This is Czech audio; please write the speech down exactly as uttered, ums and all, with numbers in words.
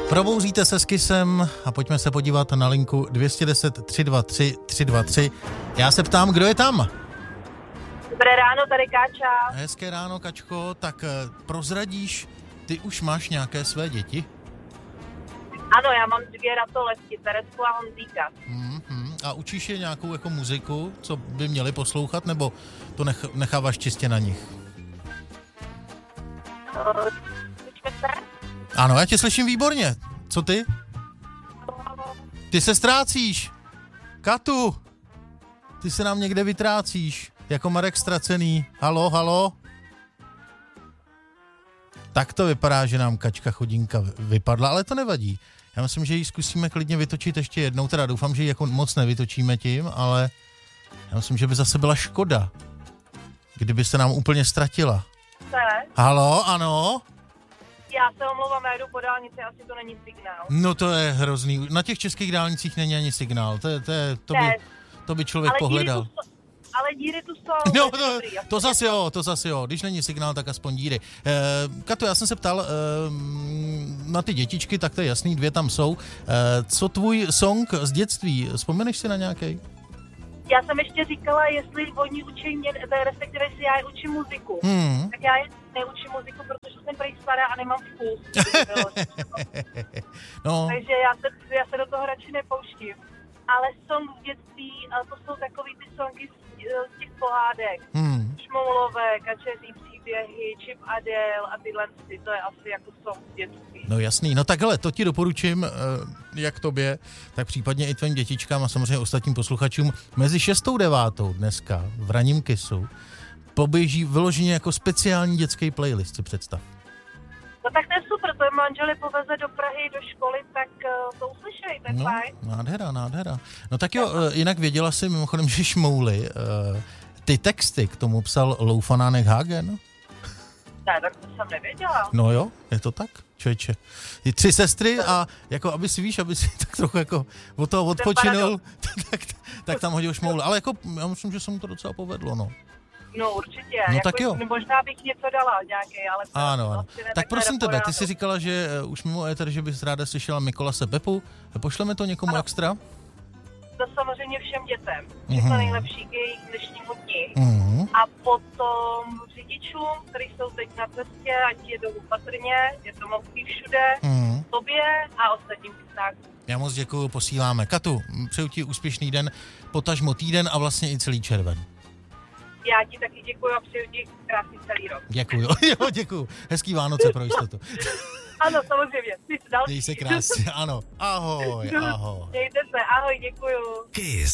Probouzíte se s Kissem a pojďme se podívat na linku dvě stě deset tři dva tři tři dva tři. Já se ptám, kdo je tam? Dobré ráno, tady Káča. Hezké ráno, Kačko. Tak prozradíš, ty už máš nějaké své děti? Ano, já mám dvě ratolesti, Teresku a Honzíka. Mm-hmm. A učíš je nějakou jako muziku, co by měli poslouchat, nebo to nech- necháváš čistě na nich? Uh, se? Ano, já tě slyším výborně. Co ty? Ty se ztrácíš. Katu, ty se nám někde vytrácíš, jako Marek Ztracený. Halo, halo? Tak to vypadá, že nám Kačka Chodinka vypadla, ale to nevadí. Já myslím, že ji zkusíme klidně vytočit ještě jednou, teda doufám, že ji jako moc nevytočíme tím, ale já myslím, že by zase byla škoda, kdyby se nám úplně ztratila. Se? Halo, ano? Já se omlouvám, já jdu po dálnici, asi to není signál. No to je hrozný. Na těch českých dálnicích není ani signál. To, je, to, je, to, by, to by člověk ale pohledal. Díry tu, ale díry tu jsou. No, to, dobrý, to zase jo, to zase jo. Když není signál, tak aspoň díry. Eh, Kato, já jsem se ptal eh, na ty dětičky, tak to je jasný, dvě tam jsou. Eh, co tvůj song z dětství? Vzpomeneš si na nějaký? Já jsem ještě říkala, jestli oni učí mě, respektive si já je učím muziku. Hmm. Tak já je neučím muziku, protože jsem prej stará a nemám vkus. No. Takže já se, já se do toho radši nepouštím. Ale song v dětství, to jsou takový ty songy z, z těch pohádek. Hmm. Šmoulové, Kačeří příběhy, Chip a Dale a tyhle, to je asi jako song v dětství. No jasný, no tak hele, to ti doporučím, jak tobě, tak případně i tvým dětičkám a samozřejmě ostatním posluchačům. Mezi šestou devátou dneska v ranním Kissu poběží vyloženě jako speciální dětský playlist, si představ. No tak to je super, to je manželi poveze do Prahy, do školy, tak uh, to uslyšej, to je no, fajn. Nádhera, nádhera. No tak jo, uh, jinak věděla jsi mimochodem, že Šmouly, uh, ty texty k tomu psal Loufanánek Hagen? Ne, tak to jsem nevěděla. No jo, je to tak, člověče. Je tři sestry a jako, aby si víš, aby si tak trochu jako od toho odpočinul, tak, tak, tak tam hodil Šmouly. Ale jako, já myslím, že se mu to docela povedlo, no. No určitě, no, jako, tak jo. Možná bych něco dala nějaký, ale... Ano, ano. Tak prosím tebe, ty jsi říkala, že uh, už mimo éter, že bys ráda slyšela Mikolase Pepu. Pošleme to někomu ano. extra? To samozřejmě všem dětem. Mm-hmm. Všechno nejlepší k jejich dnešnímu dni. Mm-hmm. A potom řidičům, kteří jsou teď na cestě, ať jedou opatrně, je to mokří všude, mm-hmm. tobě a ostatním kysákům. Já moc děkuju, posíláme. Katu, přeju ti úspěšný den, potažmo týden a vlastně i celý červen. Já ti taky děkuju a přeju ti krásný celý rok. Děkuju, jo, děkuju. Hezký Vánoce pro jistotu. Ano, samozřejmě. Ty jsi další. Dej se krásně, ano. Ahoj, ahoj. Mějte se, ahoj, děkuju. Kiss.